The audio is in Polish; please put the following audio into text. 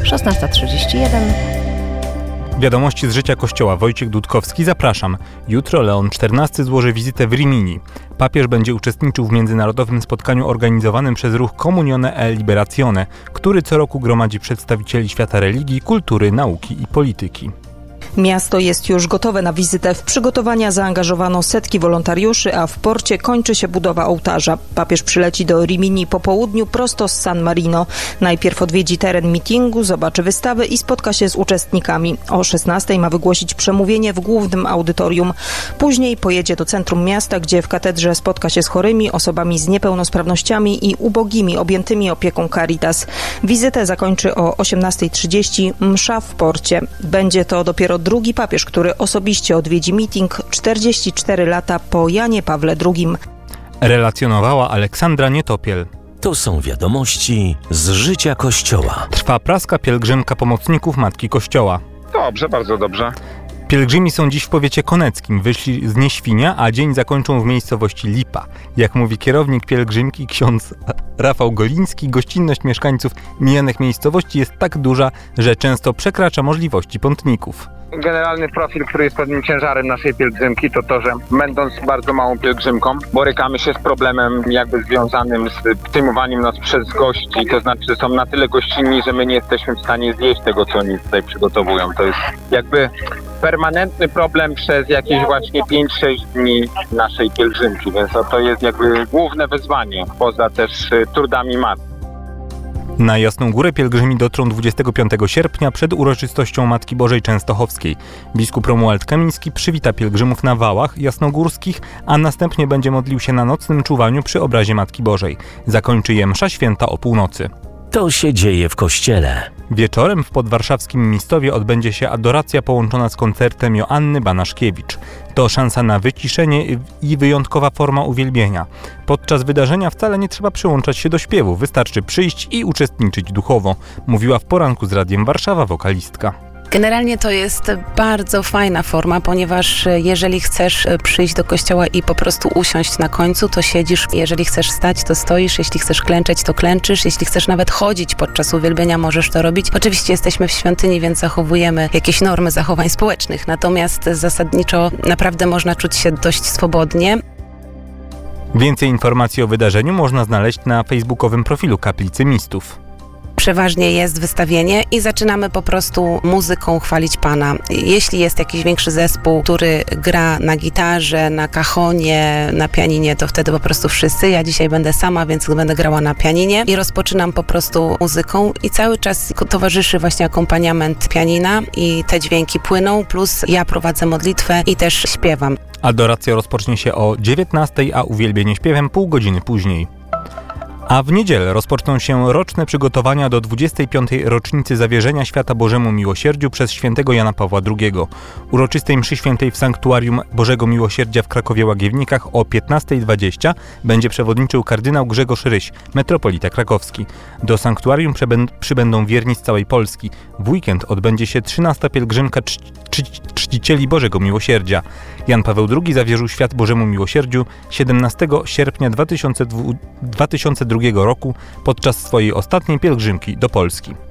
16:31. Wiadomości z życia Kościoła. Wojciech Dudkowski, zapraszam. Jutro Leon XIV złoży wizytę w Rimini. Papież będzie uczestniczył w międzynarodowym spotkaniu organizowanym przez ruch Comunione e Liberazione, który co roku gromadzi przedstawicieli świata religii, kultury, nauki i polityki. Miasto jest już gotowe na wizytę. W przygotowania zaangażowano setki wolontariuszy, a w porcie kończy się budowa ołtarza. Papież przyleci do Rimini po południu prosto z San Marino. Najpierw odwiedzi teren meetingu, zobaczy wystawy i spotka się z uczestnikami. O 16:00 ma wygłosić przemówienie w głównym audytorium. Później pojedzie do centrum miasta, gdzie w katedrze spotka się z chorymi, osobami z niepełnosprawnościami i ubogimi objętymi opieką Caritas. Wizytę zakończy o 18:30 msza w porcie. Będzie to dopiero drugi papież, który osobiście odwiedzi meeting 44 lata po Janie Pawle II. Relacjonowała Aleksandra Nietopiel. To są wiadomości z życia Kościoła. Trwa praska pielgrzymka pomocników Matki Kościoła. Dobrze, bardzo dobrze. Pielgrzymi są dziś w powiecie koneckim. Wyszli z Nieświnia, a dzień zakończą w miejscowości Lipa. Jak mówi kierownik pielgrzymki, ksiądz Rafał Goliński, gościnność mieszkańców mijanych miejscowości jest tak duża, że często przekracza możliwości pątników. Generalny profil, który jest pewnym ciężarem naszej pielgrzymki, to to, że będąc bardzo małą pielgrzymką, borykamy się z problemem jakby związanym z przyjmowaniem nas przez gości. To znaczy, że są na tyle gościnni, że my nie jesteśmy w stanie zjeść tego, co oni tutaj przygotowują. To jest jakby permanentny problem przez jakieś właśnie 5-6 dni naszej pielgrzymki, więc to jest jakby główne wyzwanie, poza też trudami matki. Na Jasną Górę pielgrzymi dotrą 25 sierpnia przed uroczystością Matki Bożej Częstochowskiej. Biskup Romuald Kamiński przywita pielgrzymów na wałach jasnogórskich, a następnie będzie modlił się na nocnym czuwaniu przy obrazie Matki Bożej. Zakończy je msza święta o północy. To się dzieje w kościele. Wieczorem w podwarszawskim Mistowie odbędzie się adoracja połączona z koncertem Joanny Banaszkiewicz. To szansa na wyciszenie i wyjątkowa forma uwielbienia. Podczas wydarzenia wcale nie trzeba przyłączać się do śpiewu, wystarczy przyjść i uczestniczyć duchowo, mówiła w poranku z Radiem Warszawa wokalistka. Generalnie to jest bardzo fajna forma, ponieważ jeżeli chcesz przyjść do kościoła i po prostu usiąść na końcu, to siedzisz. Jeżeli chcesz stać, to stoisz. Jeśli chcesz klęczeć, to klęczysz. Jeśli chcesz nawet chodzić podczas uwielbienia, możesz to robić. Oczywiście jesteśmy w świątyni, więc zachowujemy jakieś normy zachowań społecznych. Natomiast zasadniczo naprawdę można czuć się dość swobodnie. Więcej informacji o wydarzeniu można znaleźć na facebookowym profilu Kaplicy Mistów. Przeważnie jest wystawienie i zaczynamy po prostu muzyką chwalić Pana. Jeśli jest jakiś większy zespół, który gra na gitarze, na cajonie, na pianinie, to wtedy po prostu wszyscy. Ja dzisiaj będę sama, więc będę grała na pianinie i rozpoczynam po prostu muzyką i cały czas towarzyszy właśnie akompaniament pianina i te dźwięki płyną, plus ja prowadzę modlitwę i też śpiewam. Adoracja rozpocznie się o 19:00, a uwielbienie śpiewem pół godziny później. A w niedzielę rozpoczną się roczne przygotowania do 25. rocznicy zawierzenia świata Bożemu Miłosierdziu przez świętego Jana Pawła II. Uroczystej mszy świętej w Sanktuarium Bożego Miłosierdzia w Krakowie-Łagiewnikach o 15:20 będzie przewodniczył kardynał Grzegorz Ryś, metropolita krakowski. Do sanktuarium przybędą wierni z całej Polski. W weekend odbędzie się 13. pielgrzymka czcicieli Bożego Miłosierdzia. Jan Paweł II zawierzył świat Bożemu Miłosierdziu 17 sierpnia 2002 roku podczas swojej ostatniej pielgrzymki do Polski.